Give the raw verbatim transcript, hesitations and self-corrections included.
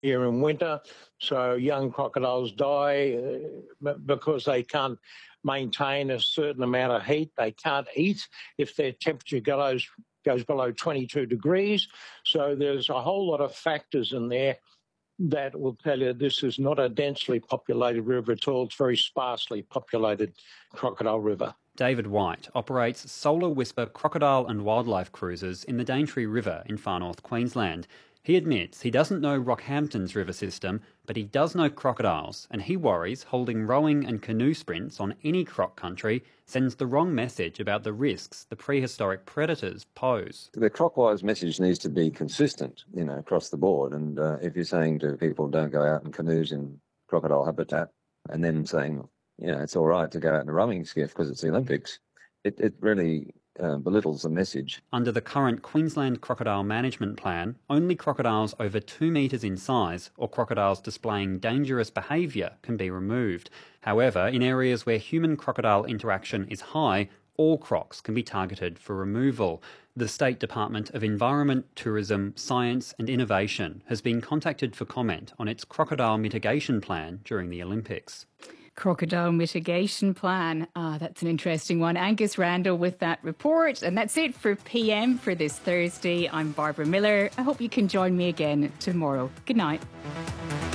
here in winter, so young crocodiles die uh, because they can't maintain a certain amount of heat. They can't eat if their temperature goes goes below twenty-two degrees. So there's a whole lot of factors in there that will tell you this is not a densely populated river at all. It's a very sparsely populated crocodile river. David White operates Solar Whisper crocodile and wildlife cruises in the Daintree River in far north Queensland. He admits he doesn't know Rockhampton's river system, but he does know crocodiles, and he worries holding rowing and canoe sprints on any croc country sends the wrong message about the risks the prehistoric predators pose. The CrocWise message needs to be consistent, you know, across the board. And uh, if you're saying to people, don't go out in canoes in crocodile habitat, and then saying, you know, it's all right to go out in a rowing skiff because it's the Olympics, it, it really uh, belittles the message. Under the current Queensland Crocodile Management Plan, only crocodiles over two metres in size or crocodiles displaying dangerous behaviour can be removed. However, in areas where human-crocodile interaction is high, all crocs can be targeted for removal. The State Department of Environment, Tourism, Science and Innovation has been contacted for comment on its crocodile mitigation plan during the Olympics. Crocodile mitigation plan. Ah, that's an interesting one. Angus Randall with that report. And that's it for P M for this Thursday. I'm Barbara Miller. I hope you can join me again tomorrow. Good night.